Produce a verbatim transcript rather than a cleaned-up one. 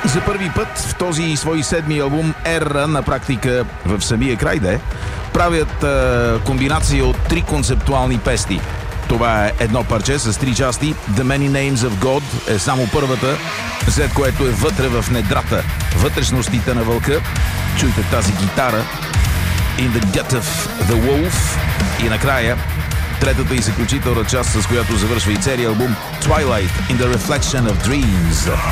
За първи път в този свой седми албум Ера, на практика в самия край де, правят а, комбинация от три концептуални песни. Това е едно парче с три части. The Many Names of God е само първата, след което е вътре в недрата, вътрешностите на вълка. Чуйте тази гитара. In the Gut of the Wolf. И накрая третата и заключителна част, с която завършва и целият албум, Twilight in the Reflection of Dreams.